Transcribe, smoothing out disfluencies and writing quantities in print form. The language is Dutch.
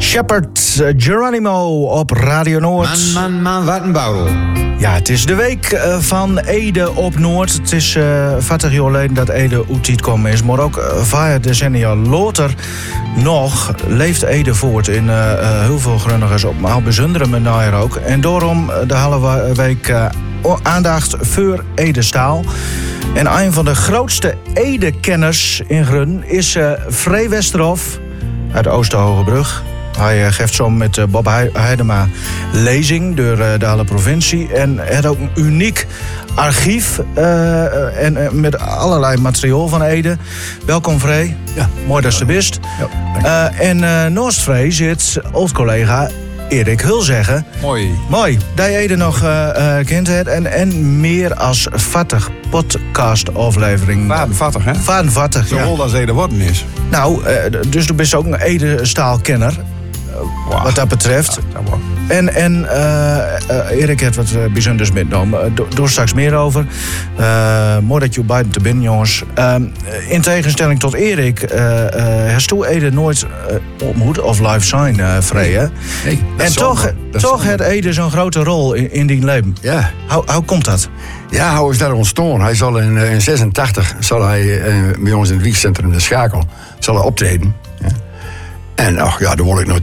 Shepherd Geronimo op Radio Noord. Man, wat een bouwel. Ja, het is de week van Ede op Noord. Het is 40 jaar geleden dat Ede uit kwam is. Maar ook 5 decennia later nog leeft Ede voort in heel veel grunnigers op een bijzondere manier ook. En daarom de hele week aandacht voor Edestaal. En een van de grootste Ede-kenners in Grun is Free Westerhof uit Oosterhogebrug. Hij geeft zo met Bob Heidema lezing door de hele provincie. En heeft ook een uniek archief en met allerlei materiaal van Ede. Welkom Free. Ja. Mooi dat je er bent. Ja, en naast Free zit oud-collega Erik Hulzeggen. Mooi. Dat je Ede nog kent het. En meer als 40 podcast-aflevering. Vadenvattig, hè? Vadenvattig, ja. Zo oud als Ede worden is. Nou, dus du bent ook een Ede-staalkenner. Wat dat betreft. Ja, En Erik heeft wat bijzonders metgenomen. Door straks meer over. Mooi dat je beiden te binnen, jongens. In tegenstelling tot Erik, heeft u Ede nooit ontmoet of live zijn, Free, hè? Nee, en toch heeft Ede zo'n grote rol in die leven. Ja. Hoe komt dat? Ja, hoe is dat ontstaan? Hij zal in 86 zal hij bij ons in het wiegcentrum De Schakel zal hij optreden. Ja. En ach ja, daar word ik nog